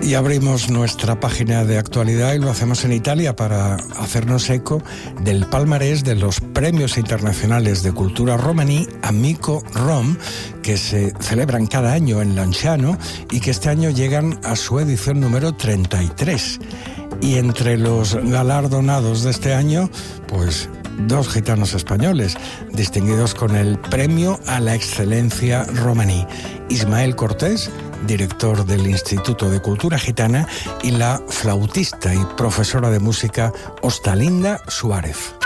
Y abrimos nuestra página de actualidad y lo hacemos en Italia para hacernos eco del palmarés de los Premios Internacionales de Cultura Romaní Amico Rom, que se celebran cada año en Lanciano y que este año llegan a su edición número 33. Y entre los galardonados de este año, pues 2 gitanos españoles, distinguidos con el Premio a la Excelencia Romaní: Ismael Cortés, director del Instituto de Cultura Gitana, y la flautista y profesora de música Ostalinda Suárez.